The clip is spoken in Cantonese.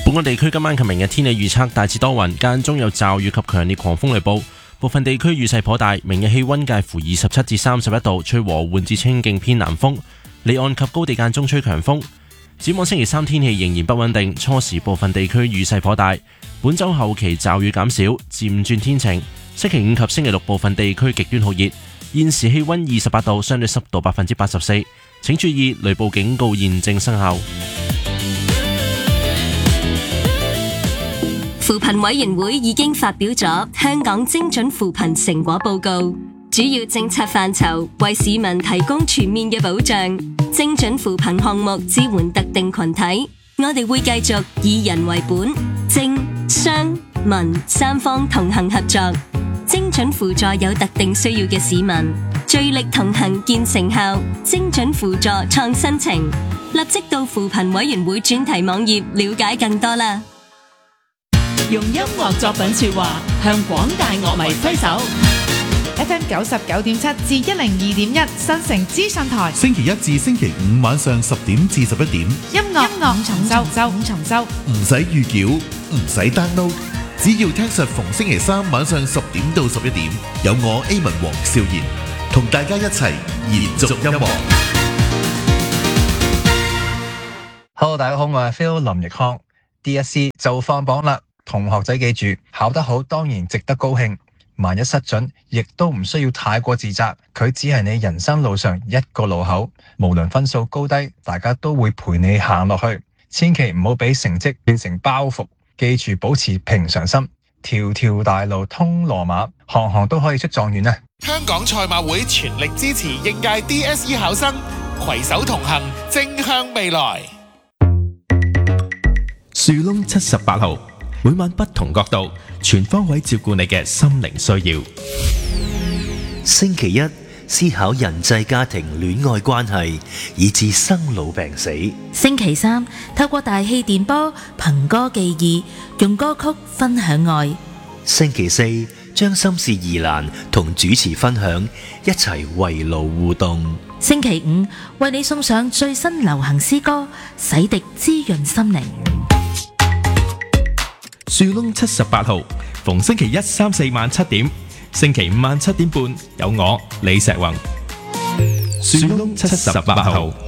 本港地區今晚及明日天氣預測大致多雲，間中有驟雨及強烈狂風雷暴，部分地區雨勢頗大。明日氣溫介乎27至31度，吹和緩至清勁偏南風，離岸及高地間中吹強風。展望星期三天氣仍然不穩定，初時部分地區雨勢頗大。本週後期驟雨減少，漸轉天晴。星期五及星期六部分地區極端酷熱。現時氣溫28度，相對濕度84%。請注意雷暴警告現正生效。 扶貧委員會已經發表咗香港精準扶貧成果報告，主要政策範疇為市民提供全面嘅保障。精準扶貧項目支援特定群體，我哋會繼續以人為本，政、商、民三方同行合作，精準輔助有特定需要嘅市民，聚力同行見成效。精準輔助創新程，立即到扶貧委員會專題網頁了解更多啦。 用音樂作品說話，向廣大樂迷揮手。 FM 99.7至102.1新城資訊台， 星期一至星期五晚上10點至11點， 音樂五重奏， 唔使預繳，唔使 download， 只要聽實逢星期三晚上10點到11點，有我 A 文黃少賢同大家一齊延續音樂。 Hello， 大家好，我係 Phil 林奕康。DSE 就放榜啦，同學仔記住，考得好當然值得高興，萬一失準，亦都唔需要太過自責，佢只係你人生路上一個路口，無論分數高低，大家都會陪你行落去，千祈唔好俾成績變成包袱，記住保持平常心，條條大路通羅馬，行行都可以出狀元啊！ 香港賽馬會全力支持應屆 DSE 考生，攜手同行，正向未來。 樹窿78號，每晚不同角度，全方位照顧你嘅心靈需要。 星期一思考人際家庭戀愛關係，以至生老病死。 星期三透過大氣電波憑歌寄意，用歌曲分享愛。 星期四將心事疑難同主持分享，一齊圍爐互動。 星期五為你送上最新流行詩歌，洗滌滋潤心靈。 樹窿78號，逢星期一、3、4晚7點，星期五晚7點半，有我李石宏。樹窿78號。